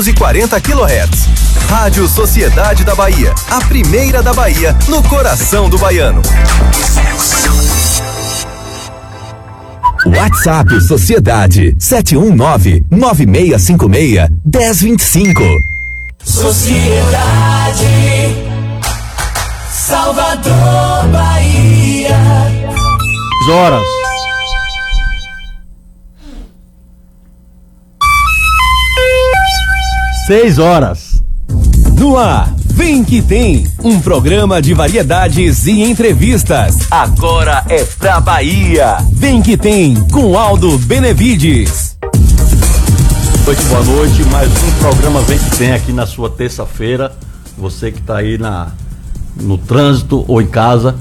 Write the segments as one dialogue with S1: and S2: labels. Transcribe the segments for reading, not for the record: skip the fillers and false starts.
S1: 40 kHz. Rádio Sociedade da Bahia, a primeira da Bahia, no coração do baiano.
S2: WhatsApp Sociedade 719-9656-1025.
S3: Sociedade Salvador, Bahia.
S4: Horas. 6 horas.
S2: No ar, Vem que Tem, um programa de variedades e entrevistas. Agora é pra Bahia. Vem que Tem, com Aldo Benevides.
S4: Boa noite, mais um programa Vem que Tem aqui na sua terça-feira. Você que está aí no trânsito ou em casa,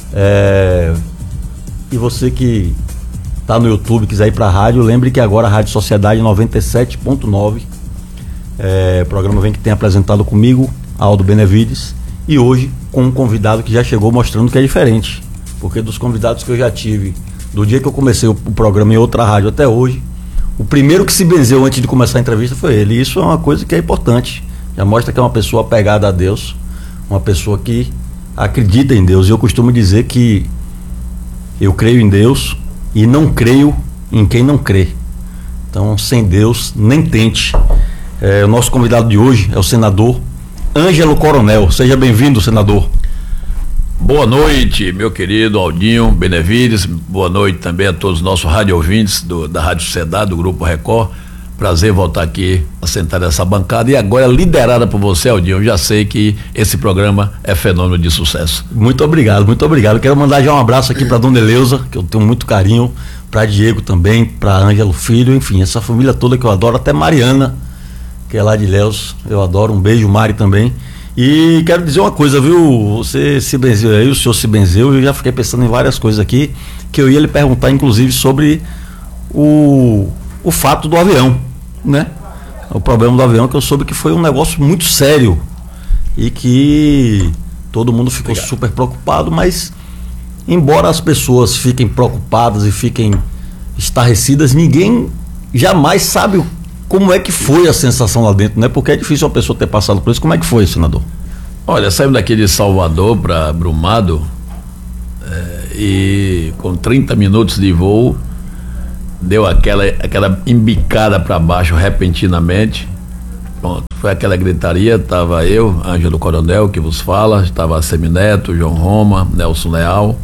S4: e você que está no YouTube, quiser ir para a rádio, lembre que agora a Rádio Sociedade 97.9, programa Vem que Tem, apresentado comigo, Aldo Benevides, e hoje com um convidado que já chegou mostrando que é diferente, porque dos convidados que eu já tive, do dia que eu comecei o programa em outra rádio até hoje, o primeiro que se benzeu antes de começar a entrevista foi ele. E isso é uma coisa que é importante, já mostra que é uma pessoa apegada a Deus, uma pessoa que acredita em Deus. E eu costumo dizer que eu creio em Deus e não creio em quem não crê. Então, sem Deus, nem tente. O nosso convidado de hoje é o senador Ângelo Coronel. Seja bem-vindo, senador.
S5: Boa noite, meu querido Aldinho Benevides. Boa noite também a todos os nossos rádio ouvintes da Rádio Sociedade, do Grupo Record. Prazer voltar aqui a sentar nessa bancada e agora liderada por você, Aldinho. Eu já sei que esse programa é fenômeno de sucesso.
S4: Muito obrigado, muito obrigado. Quero mandar já um abraço aqui para Dona Eleusa, que eu tenho muito carinho, para Diego também, para Ângelo Filho, enfim, essa família toda que eu adoro, até Mariana, que é lá de Ilhéus, eu adoro. Um beijo, Mari, também. E quero dizer uma coisa, viu? Você se benzeu aí, o senhor se benzeu, eu já fiquei pensando em várias coisas aqui, que eu ia lhe perguntar, inclusive, sobre o fato do avião, né? O problema do avião, que eu soube que foi um negócio muito sério e que todo mundo ficou super preocupado, mas embora as pessoas fiquem preocupadas e fiquem estarrecidas, ninguém jamais sabe como é que foi a sensação lá dentro, né? Porque é difícil uma pessoa ter passado por isso. Como é que foi, senador?
S5: Olha, saímos daqui de Salvador para Brumado, e com 30 minutos de voo deu aquela embicada para baixo repentinamente. Pronto, foi aquela gritaria. Estava eu, Ângelo Coronel, que vos fala, estava Semineto, João Roma, Nelson Leal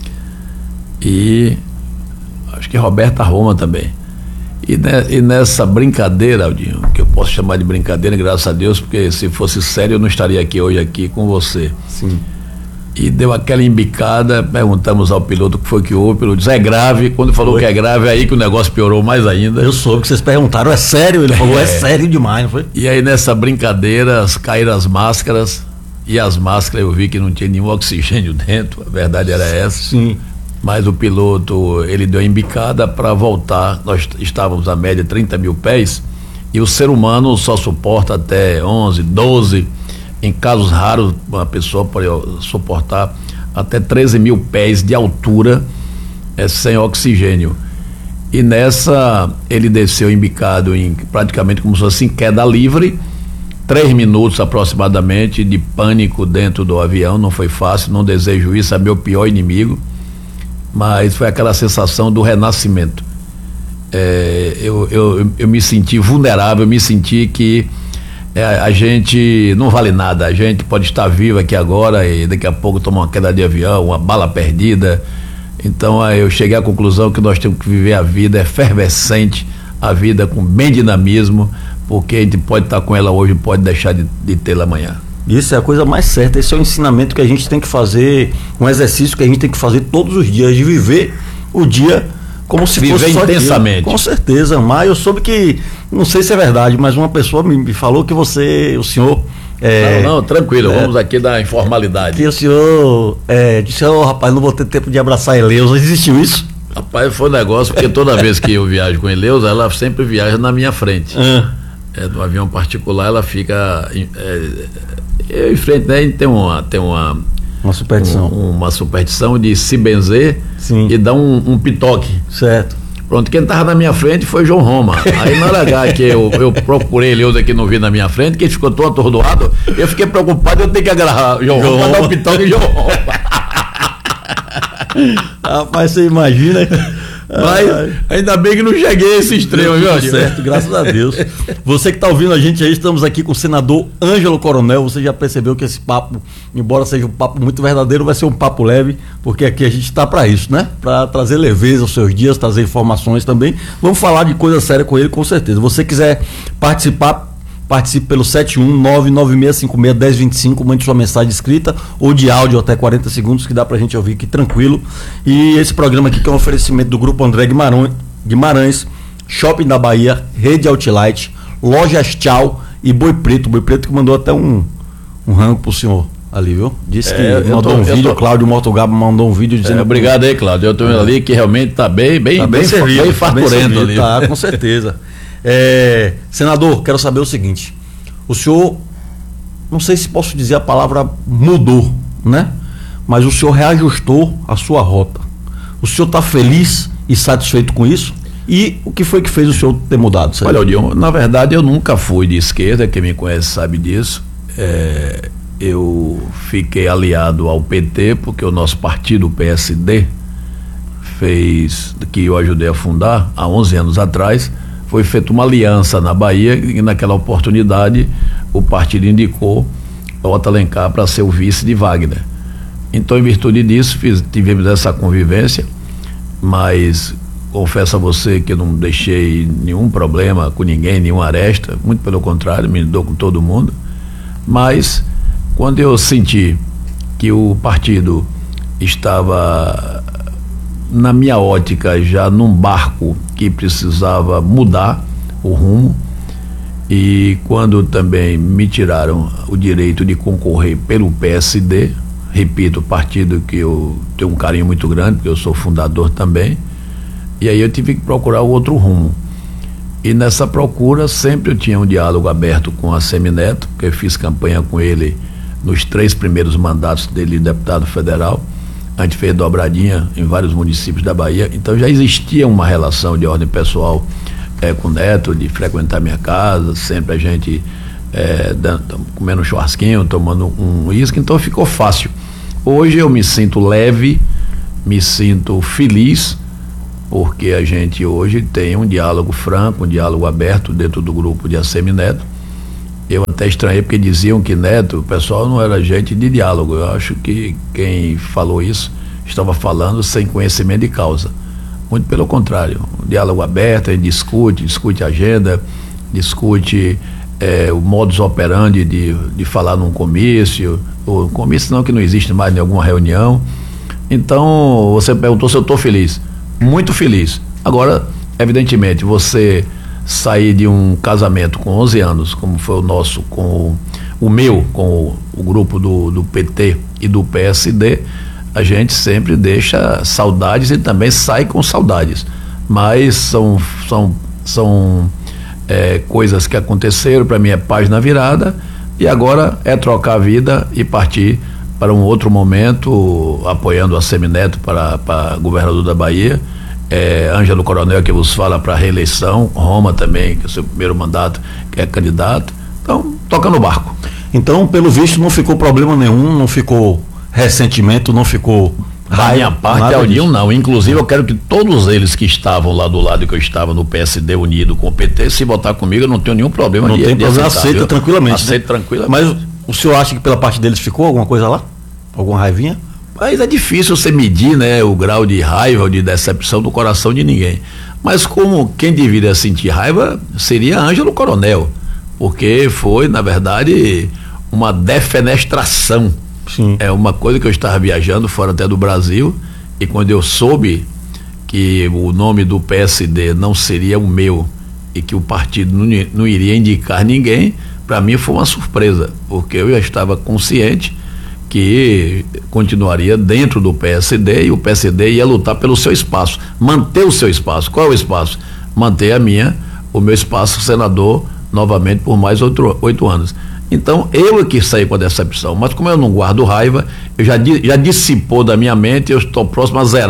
S5: e acho que Roberta Roma também. E nessa brincadeira, Aldinho, que eu posso chamar de brincadeira, graças a Deus, porque se fosse sério eu não estaria hoje aqui com você.
S4: Sim.
S5: E deu aquela embicada, perguntamos ao piloto o que foi que houve, o piloto disse, é grave. Quando falou que é grave, aí que o negócio piorou mais ainda.
S4: Eu soube que vocês perguntaram, é sério? Ele falou, é sério demais, não foi?
S5: E aí nessa brincadeira caíram as máscaras, e as máscaras eu vi que não tinha nenhum oxigênio dentro, a verdade era essa.
S4: Sim.
S5: Mas o piloto, ele deu a embicada para voltar. Nós estávamos a média 30 mil pés e o ser humano só suporta até 11, 12, em casos raros uma pessoa pode suportar até 13 mil pés de altura sem oxigênio. E nessa ele desceu embicado praticamente como se fosse em queda livre, 3 minutos aproximadamente de pânico dentro do avião. Não foi fácil, não desejo isso, é meu pior inimigo. Mas foi aquela sensação do renascimento. Eu me senti vulnerável, eu me senti que a gente não vale nada, a gente pode estar vivo aqui agora e daqui a pouco tomar uma queda de avião, uma bala perdida. Então eu cheguei à conclusão que nós temos que viver a vida efervescente, a vida com bem dinamismo, porque a gente pode estar com ela hoje, pode deixar de tê-la amanhã.
S4: Isso é a coisa mais certa, esse é o ensinamento que a gente tem que fazer, um exercício que a gente tem que fazer todos os dias, de viver o dia como se fosse
S5: viver
S4: só
S5: intensamente.
S4: Dia. Com certeza, mas eu soube que, não sei se é verdade, mas uma pessoa me falou que o senhor...
S5: Não, tranquilo, vamos aqui da informalidade.
S4: Que o senhor disse, rapaz, não vou ter tempo de abraçar a Eleusa, existiu isso?
S5: Rapaz, foi um negócio, porque toda vez que eu viajo com a Eleusa, ela sempre viaja na minha frente. Do avião particular, ela fica eu em frente, né? Tem uma
S4: superstição.
S5: Uma superstição de se benzer.
S4: Sim.
S5: E dar um pitoque.
S4: Certo.
S5: Pronto, quem estava na minha frente foi João Roma. Aí na hora que eu procurei Eleusa que não vi na minha frente, que ele ficou todo atordoado, eu fiquei preocupado, eu tenho que agarrar João Roma para dar o pitoque de João Roma.
S4: Rapaz, você imagina.
S5: Mas ainda bem que não cheguei a esse extremo, viu?
S4: Certo, graças a Deus. Você que está ouvindo a gente aí, estamos aqui com o senador Ângelo Coronel. Você já percebeu que esse papo, embora seja um papo muito verdadeiro, vai ser um papo leve, porque aqui a gente está para isso, né? Para trazer leveza aos seus dias, trazer informações também. Vamos falar de coisa séria com ele, com certeza. Se você quiser participar, participe pelo 71996561025, mande sua mensagem escrita ou de áudio até 40 segundos, que dá pra gente ouvir aqui tranquilo. E esse programa aqui que é um oferecimento do Grupo André Guimarães, Shopping da Bahia, Rede Outlight, Lojas Tchau e Boi Preto que mandou até um rango pro senhor ali, viu? Disse que mandou um vídeo, Cláudio Mortogabo mandou um vídeo dizendo...
S5: Obrigado aí, Cláudio, eu tô vendo ali que realmente tá bem farturento ali.
S4: Tá, com certeza. Senador, quero saber o seguinte: o senhor, não sei se posso dizer a palavra mudou, né? Mas o senhor reajustou a sua rota. O senhor está feliz e satisfeito com isso? E o que foi que fez o senhor ter mudado?
S5: Olha, Odion, na verdade eu nunca fui de esquerda, quem me conhece sabe disso. Eu fiquei aliado ao PT porque o nosso partido, o PSD, que eu ajudei a fundar há 11 anos atrás, foi feita uma aliança na Bahia e naquela oportunidade o partido indicou Otto Alencar para ser o vice de Wagner. Então, em virtude disso, tivemos essa convivência, mas confesso a você que eu não deixei nenhum problema com ninguém, nenhuma aresta, muito pelo contrário, me dou com todo mundo. Mas quando eu senti que o partido estava, na minha ótica, já num barco que precisava mudar o rumo, e quando também me tiraram o direito de concorrer pelo PSD, repito, partido que eu tenho um carinho muito grande, porque eu sou fundador também, e aí eu tive que procurar outro rumo. E nessa procura sempre eu tinha um diálogo aberto com a Semineto, porque eu fiz campanha com ele nos 3 primeiros mandatos dele de deputado federal. A gente fez dobradinha em vários municípios da Bahia, então já existia uma relação de ordem pessoal com o Neto, de frequentar minha casa, sempre a gente comendo um churrasquinho, tomando um uísque, então ficou fácil. Hoje eu me sinto leve, me sinto feliz, porque a gente hoje tem um diálogo franco, um diálogo aberto dentro do grupo de ACM Neto. Eu até estranhei porque diziam que Neto, o pessoal não era gente de diálogo. Eu acho que quem falou isso estava falando sem conhecimento de causa. Muito pelo contrário, um diálogo aberto, a gente discute agenda, discute o modus operandi de falar num comício, ou comício não, que não existe mais em alguma reunião. Então, você perguntou se eu estou feliz. Muito feliz. Agora, evidentemente, você sair de um casamento com 11 anos, como foi o nosso, com o grupo do PT e do PSD, a gente sempre deixa saudades e também sai com saudades. Mas são coisas que aconteceram, para mim é página virada, e agora é trocar a vida e partir para um outro momento, apoiando a Semineto para governador da Bahia, Ângelo Coronel, que vos fala para reeleição, Roma também, que é o seu primeiro mandato, que é candidato. Então, toca no barco.
S4: Então, pelo visto, não ficou problema nenhum, não ficou ressentimento, não ficou...
S5: Da minha parte, Aldinho, não. Inclusive, eu quero que todos eles que estavam lá do lado que eu estava no PSD unido com o PT, se votar comigo, eu não tenho nenhum problema.
S4: Não tem problema, aceita tranquilamente.
S5: Aceita tranquilamente.
S4: Mas o senhor acha que pela parte deles ficou alguma coisa lá? Alguma raivinha?
S5: Mas é difícil você medir, né, o grau de raiva ou de decepção do coração de ninguém. Mas como quem deveria sentir raiva seria Ângelo Coronel, porque foi, na verdade, uma defenestração.
S4: Sim.
S5: É uma coisa que eu estava viajando fora até do Brasil, e quando eu soube que o nome do PSD não seria o meu e que o partido não iria indicar ninguém, para mim foi uma surpresa, porque eu já estava consciente que continuaria dentro do PSD e o PSD ia lutar pelo seu espaço, manter o seu espaço. Qual é o espaço? Manter o meu espaço senador novamente por mais 8 anos. Então eu é que saí com a decepção, mas como eu não guardo raiva, eu já dissipou da minha mente, eu estou próximo a zerar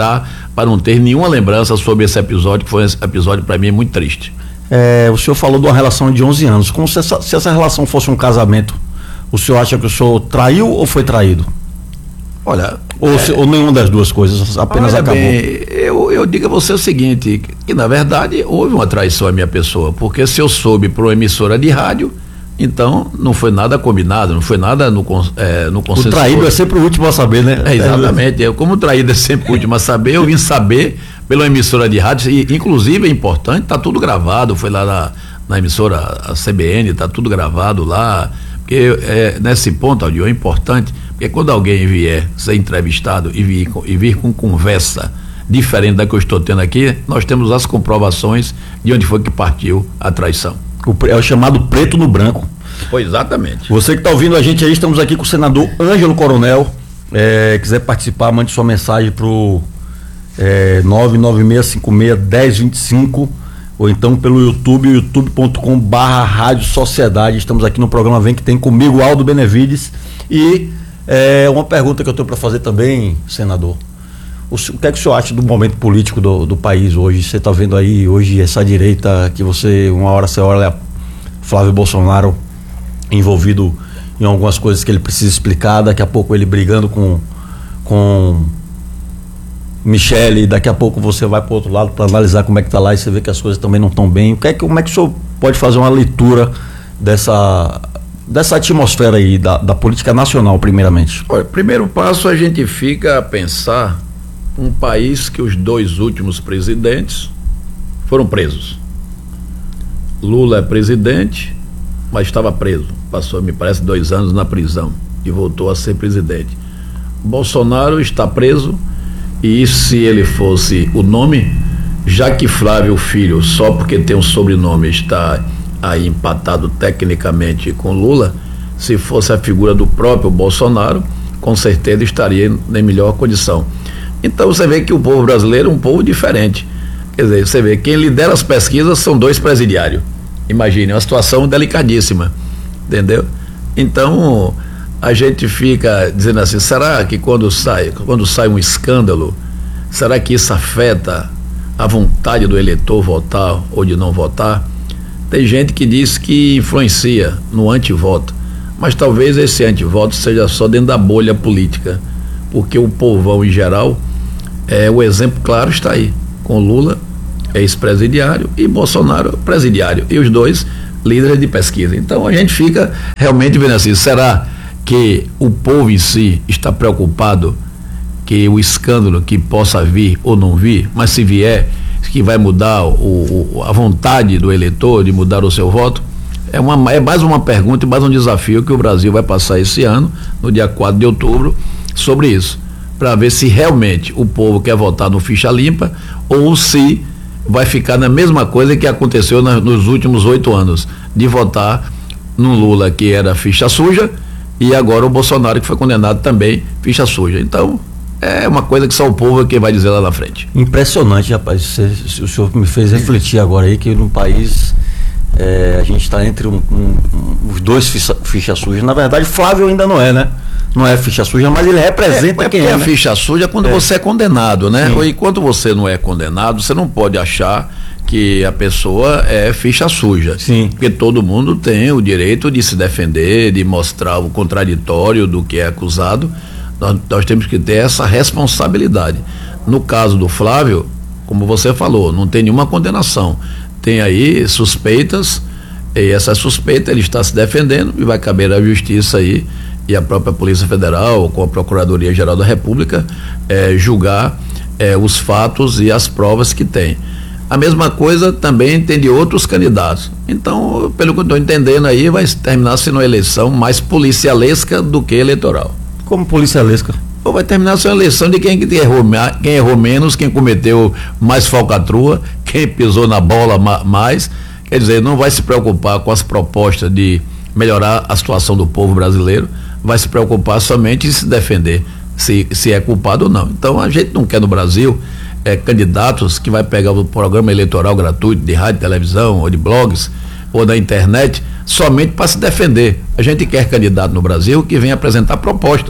S5: para não ter nenhuma lembrança sobre esse episódio, que foi um episódio para mim muito triste.
S4: O senhor falou de uma relação de 11 anos. Como se essa relação fosse um casamento, o senhor acha que o senhor traiu ou foi traído?
S5: Olha,
S4: ou nenhuma das duas coisas, apenas acabou?
S5: Bem, eu digo a você o seguinte, que na verdade houve uma traição à minha pessoa, porque se eu soube por uma emissora de rádio, então não foi nada combinado, não foi nada no consenso.
S4: O traído é sempre o último a saber, né?
S5: Exatamente, como o traído é sempre o último a saber, eu vim saber pela emissora de rádio, e inclusive é importante, está tudo gravado, foi lá na emissora, a CBN, está tudo gravado lá, porque nesse ponto, Aldir, é importante, porque quando alguém vier ser entrevistado e vir com conversa diferente da que eu estou tendo aqui, nós temos as comprovações de onde foi que partiu a traição.
S4: É o chamado preto no branco.
S5: Foi exatamente.
S4: Você que está ouvindo a gente aí, estamos aqui com o senador Ângelo Coronel. Quiser participar, mande sua mensagem pro 996561025 ou então pelo YouTube, youtube.com/Rádio Sociedade. Estamos aqui no programa Vem Que Tem comigo, Aldo Benevides. E uma pergunta que eu tenho para fazer também, senador. O que é que o senhor acha do momento político do país hoje? Você está vendo aí hoje essa direita que uma hora você olha Flávio Bolsonaro envolvido em algumas coisas que ele precisa explicar, daqui a pouco ele brigando com Michele, daqui a pouco você vai para o outro lado para analisar como é que está lá e você vê que as coisas também não estão bem. Como é que o senhor pode fazer uma leitura dessa atmosfera aí da política nacional, primeiramente?
S5: Olha, primeiro passo, a gente fica a pensar um país que os 2 últimos presidentes foram presos. Lula é presidente, mas estava preso, passou, me parece, 2 anos na prisão e voltou a ser presidente. Bolsonaro está preso, e se ele fosse o nome, já que Flávio Filho, só porque tem um sobrenome, está aí empatado tecnicamente com Lula, se fosse a figura do próprio Bolsonaro, com certeza estaria em melhor condição. Então você vê que o povo brasileiro é um povo diferente. Quer dizer, você vê, quem lidera as pesquisas são 2 presidiários. Imagine, uma situação delicadíssima, entendeu? Então a gente fica dizendo assim, será que quando sai um escândalo, será que isso afeta a vontade do eleitor votar ou de não votar? Tem gente que diz que influencia no antivoto, mas talvez esse antivoto seja só dentro da bolha política, porque o povão em geral, o exemplo claro está aí, com Lula, ex-presidiário, e Bolsonaro, presidiário, e os 2 líderes de pesquisa. Então a gente fica realmente vendo assim, será que o povo em si está preocupado que o escândalo que possa vir ou não vir, mas se vier, que vai mudar a vontade do eleitor de mudar o seu voto? É mais uma pergunta e mais um desafio que o Brasil vai passar esse ano, no dia 4 de outubro, sobre isso, para ver se realmente o povo quer votar no ficha limpa ou se vai ficar na mesma coisa que aconteceu nos últimos 8 anos, de votar no Lula, que era ficha suja, e agora o Bolsonaro, que foi condenado também, ficha suja. Então, é uma coisa que só o povo é que vai dizer lá na frente. Impressionante, rapaz. O senhor me fez refletir agora aí que no país a gente está entre os 2 fichas sujas. Na verdade, Flávio ainda não é, né? Não é ficha suja, mas ele representa quem é. A ficha suja é quando você é condenado, né? Sim. Ou enquanto você não é condenado, você não pode achar que a pessoa é ficha suja. Sim. Porque todo mundo tem o direito de se defender, de mostrar o contraditório do que é acusado. Nós temos que ter essa responsabilidade. No caso do Flávio, como você falou, não tem nenhuma condenação. Tem aí suspeitas, e essa suspeita ele está se defendendo e vai caber à justiça aí e a própria Polícia Federal, com a Procuradoria-Geral da República, julgar os fatos e as provas que tem. A mesma coisa também tem de outros candidatos. Então, pelo que eu estou entendendo aí, vai terminar sendo uma eleição mais policialesca do que eleitoral. Como policialesca? Ou vai terminar sendo uma eleição de quem errou menos, quem cometeu mais falcatrua, quem pisou na bola mais. Quer dizer, não vai se preocupar com as propostas de melhorar a situação do povo brasileiro, vai se preocupar somente em se defender, se é culpado ou não. Então a gente não quer no Brasil candidatos que vai pegar o programa eleitoral gratuito de rádio, televisão ou de blogs ou da internet somente para se defender. A gente quer candidato no Brasil que venha apresentar propostas,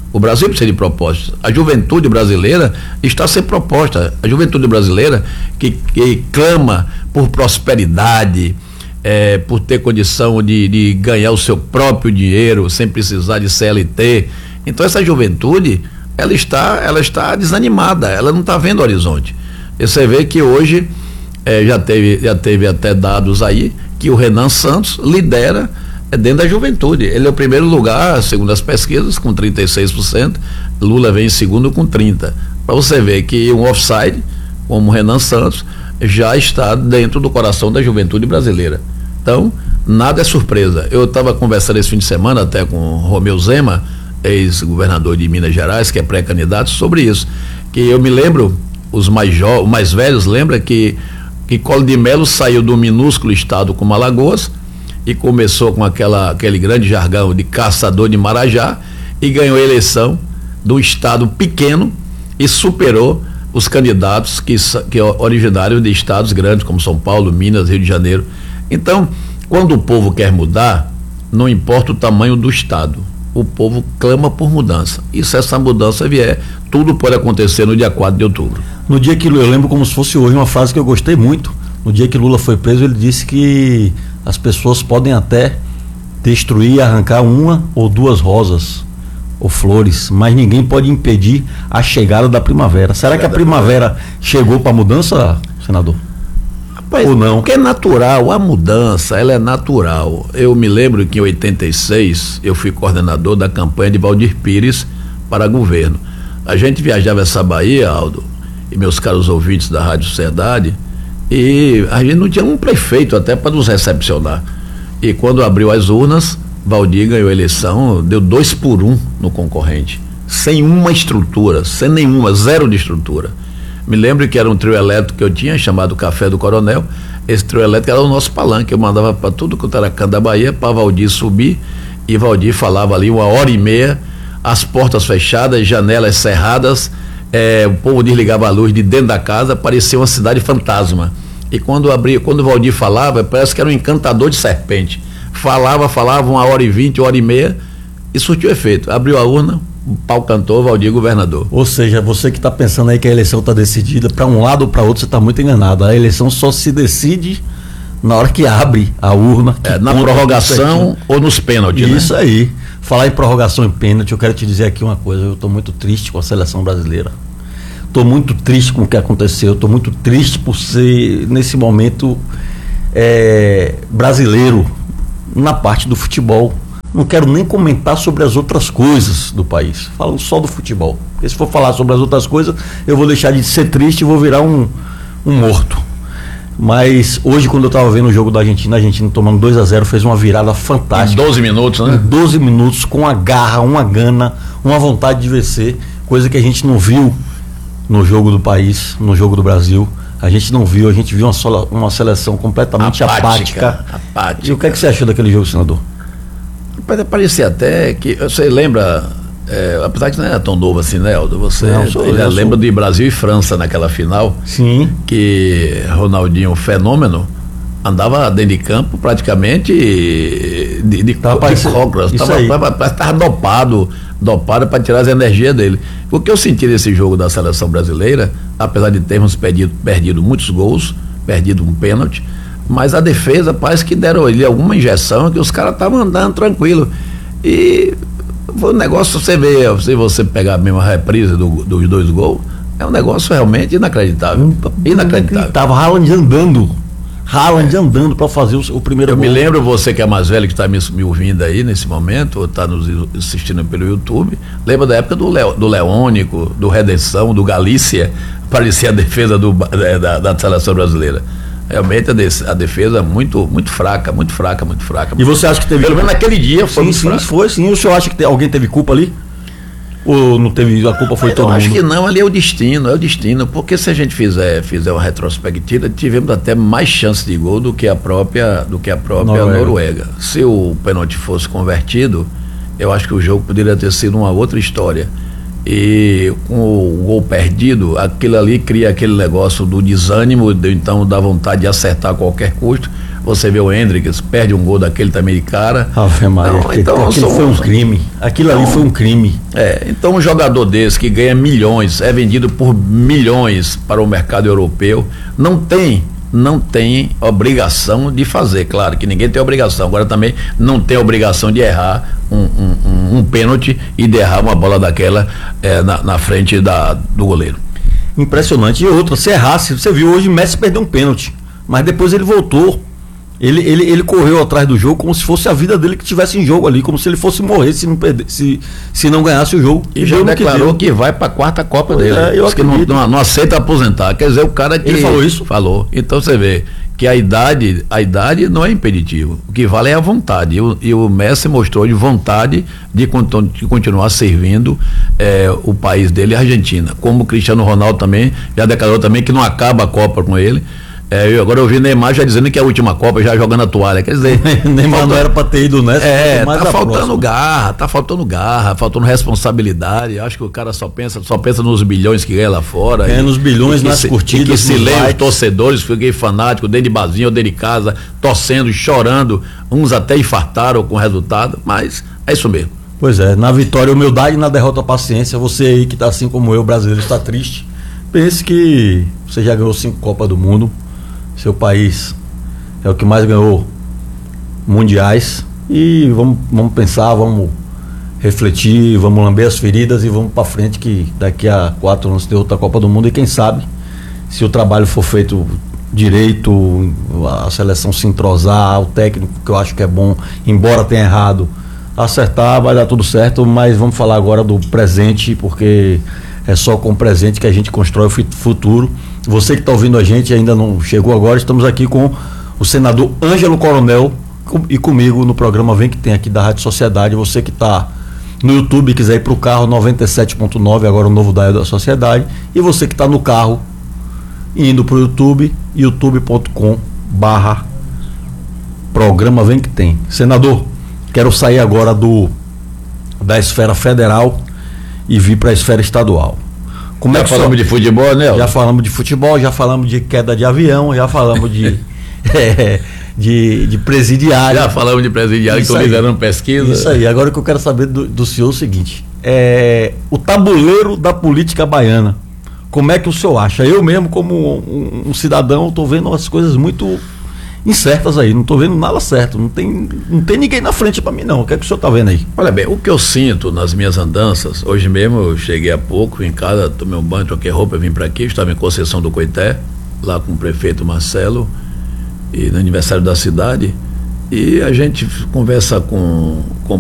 S5: O Brasil precisa de propostas. A juventude brasileira está sem proposta. A juventude brasileira que clama por prosperidade, por ter condição de ganhar o seu próprio dinheiro sem precisar de CLT. Então essa juventude, ela está desanimada, ela não está vendo o horizonte. E você vê que hoje já teve até dados aí que o Renan Santos lidera dentro da juventude. Ele é o primeiro lugar, segundo as pesquisas, com 36%. Lula vem em segundo com 30%. Para você ver que um offside, como o Renan Santos, já está dentro do coração da juventude brasileira. Então, nada é surpresa. Eu estava conversando esse fim de semana até com o Romeu Zema, ex-governador de Minas Gerais, que é pré-candidato, sobre isso. Que eu me lembro, os mais velhos lembram que Collor de Mello saiu do minúsculo estado como Alagoas e começou com aquele grande jargão de caçador de Marajá e ganhou a eleição do estado pequeno e superou os candidatos que originários de estados grandes como São Paulo, Minas, Rio de Janeiro. Então, quando o povo quer mudar, não importa o tamanho do estado, o povo clama por mudança. E se essa mudança vier, tudo pode acontecer no dia 4 de outubro.
S4: No dia que eu lembro como se fosse hoje uma frase que eu gostei muito. No dia que Lula foi preso, ele disse que as pessoas podem até destruir e arrancar uma ou duas rosas ou flores, mas ninguém pode impedir a chegada da primavera. Será que a primavera chegou para a mudança, senador?
S5: Rapaz,
S4: ou não?
S5: Porque é natural, a mudança, ela é natural. Eu me lembro que em 86 eu fui coordenador da campanha de Valdir Pires para governo. A gente viajava essa Bahia, Aldo, e meus caros ouvintes da Rádio Sociedade, e a gente não tinha um prefeito até para nos recepcionar. E quando abriu as urnas, Valdir ganhou a eleição, deu 2-1 no concorrente, sem uma estrutura, sem nenhuma, zero de estrutura. Me lembro que era um trio elétrico que eu tinha, chamado Café do Coronel. Esse trio elétrico era o nosso palanque, eu mandava para tudo quanto era canto da Bahia, para Valdir subir, e Valdir falava ali 1h30, as portas fechadas, janelas cerradas, o povo desligava a luz de dentro da casa, parecia uma cidade fantasma. E quando o Valdir falava, parece que era um encantador de serpente. Falava 1h20, 1h30 e surtiu efeito. Abriu a urna, o pau cantou, Valdir governador.
S4: Ou seja, você que está pensando aí que a eleição está decidida para um lado ou para outro, você está muito enganado. A eleição só se decide na hora que abre a urna.
S5: Na prorrogação ou nos pênaltis.
S4: Isso, né? Aí. Falar em prorrogação e pênalti, eu quero te dizer aqui uma coisa. Eu estou muito triste com a seleção brasileira. Estou muito triste com o que aconteceu. Estou muito triste por ser, nesse momento, brasileiro na parte do futebol. Não quero nem comentar sobre as outras coisas do país. Falo só do futebol. Porque se for falar sobre as outras coisas, eu vou deixar de ser triste e vou virar um morto. Mas hoje, quando eu estava vendo o jogo da Argentina, a Argentina tomando 2-0, fez uma virada fantástica.
S5: Em 12 minutos, né?
S4: Em 12 minutos, com uma garra, uma gana, uma vontade de vencer, coisa que a gente não viu no jogo do país, no jogo do Brasil. A gente não viu, a gente viu uma seleção completamente apática. E o que é que você achou daquele jogo, senador?
S5: Parecia até que, você lembra, apesar que não era tão novo assim, né, Aldo? Você lembra de Brasil e França naquela final?
S4: Sim.
S5: Que Ronaldinho, fenômeno, andava dentro de campo praticamente de cócoras. Estava dopado para tirar as energias dele. O que eu senti nesse jogo da seleção brasileira, apesar de termos perdido muitos gols, perdido um pênalti, mas a defesa parece que deram ali alguma injeção que os caras estavam andando tranquilo. E foi um negócio, você vê, se você pegar a mesma reprise dos dois gols, é um negócio realmente inacreditável. Inacreditável.
S4: Tava Haaland andando para fazer o primeiro gol.
S5: Eu me lembro, você que é mais velho, que está me ouvindo aí nesse momento, ou está nos assistindo pelo YouTube, lembra da época do Leônico, do Redenção, do Galícia, parecia a defesa da seleção brasileira. Realmente a defesa muito fraca.
S4: E você acha que teve...
S5: Pelo menos naquele dia foi
S4: sim. O senhor acha que alguém teve culpa ali? Ou não teve, a culpa foi todo mundo?
S5: Eu acho que não, ali é o destino, porque se a gente fizer uma retrospectiva, tivemos até mais chance de gol do que a própria Noruega. Se o pênalti fosse convertido, eu acho que o jogo poderia ter sido uma outra história. E com o gol perdido, aquilo ali cria aquele negócio do desânimo, então da vontade de acertar a qualquer custo. Você vê o Hendricks, perde um gol daquele também de cara.
S4: Ave Maria, aquilo foi um crime. Aquilo ali foi um crime.
S5: Então um jogador desse que ganha milhões, é vendido por milhões para o mercado europeu, não tem obrigação de fazer, claro que ninguém tem obrigação, agora também não tem obrigação de errar um pênalti e de errar uma bola daquela na frente do goleiro.
S4: Impressionante. E outra, se errasse, você viu hoje Messi perdeu um pênalti, mas depois ele voltou. Ele correu atrás do jogo como se fosse a vida dele que estivesse em jogo ali, como se ele fosse morrer se não ganhasse o jogo.
S5: E já declarou que vai para a quarta Copa dele.
S4: Eu
S5: que não aceita aposentar. Quer dizer, o cara que...
S4: Ele falou isso?
S5: Falou. Então você vê que a idade não é impeditivo. O que vale é a vontade. E o Messi mostrou de vontade de continuar servindo o país dele, a Argentina. Como o Cristiano Ronaldo também já declarou também que não acaba a Copa com ele. Agora eu vi Neymar já dizendo que é a última Copa, já jogando a toalha. Quer dizer,
S4: Neymar não era pra ter ido nessa.
S5: Tá faltando garra, faltando responsabilidade. Acho que o cara só pensa nos bilhões que ganha lá fora.
S4: Nos bilhões, nas curtidas.
S5: Que se lê os torcedores, fiquei fanático, dentro de barzinho ou dentro de casa, torcendo, chorando. Uns até infartaram com o resultado, mas é isso mesmo.
S4: Pois é, na vitória humildade, na derrota paciência. Você aí que tá assim como eu, brasileiro, está triste. Pense que você já ganhou 5 Copas do Mundo. Seu país é o que mais ganhou mundiais. E vamos pensar, vamos refletir, vamos lamber as feridas e vamos para frente, que daqui a 4 anos tem outra Copa do Mundo. E quem sabe, se o trabalho for feito direito, a seleção se entrosar, o técnico, que eu acho que é bom, embora tenha errado, acertar, vai dar tudo certo. Mas vamos falar agora do presente, porque é só com o presente que a gente constrói o futuro. Você que está ouvindo a gente ainda não chegou agora, estamos aqui com o senador Ângelo Coronel e comigo no programa Vem Que Tem aqui da Rádio Sociedade. Você que está no YouTube e quiser ir para o carro 97.9, agora o novo dial da Sociedade. E você que está no carro indo para o YouTube, youtube.com/programa Vem Que Tem. Senador, quero sair agora da esfera federal e vir para a esfera estadual. Como
S5: já falamos de futebol, né?
S4: Já falamos de futebol, já falamos de queda de avião, já falamos de presidiário.
S5: Já falamos de presidiário, que estou liderando pesquisa.
S4: Isso aí. Agora o que eu quero saber do senhor é o seguinte: o tabuleiro da política baiana. Como é que o senhor acha? Eu mesmo, como um cidadão, estou vendo as coisas muito incertas aí, não estou vendo nada certo, não tem ninguém na frente para mim não. O que é que o senhor está vendo aí?
S5: Olha bem, o que eu sinto nas minhas andanças, hoje mesmo eu cheguei há pouco em casa, tomei um banho, troquei roupa, vim para aqui, estava em Conceição do Coité, lá com o prefeito Marcelo, e no aniversário da cidade, e a gente conversa com